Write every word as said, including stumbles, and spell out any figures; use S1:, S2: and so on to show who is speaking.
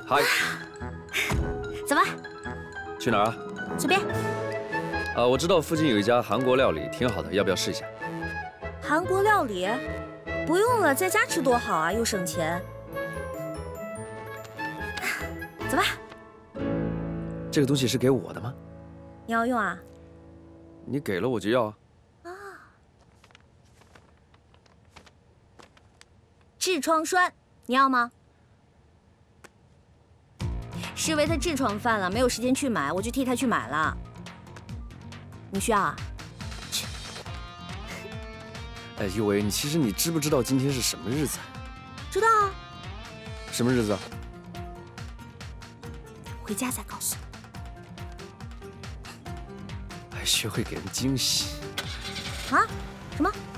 S1: 嗨，
S2: 走吧，
S1: 去哪儿啊？
S2: 随便。
S1: 啊，我知道附近有一家韩国料理，挺好的，要不要试一下？
S2: 韩国料理？不用了，在家吃多好啊，又省钱。走吧。
S1: 这个东西是给我的吗？
S2: 你要用啊？
S1: 你给了我就要啊。
S2: 啊。痔疮栓，你要吗？施维他痔疮犯了，没有时间去买，我就替他去买了。你需要啊？去。
S1: 哎，尤维，你其实你知不知道今天是什么日子？
S2: 知道啊。
S1: 什么日子啊？
S2: 回家再告诉你。
S1: 还学会给人惊喜。
S2: 啊？什么？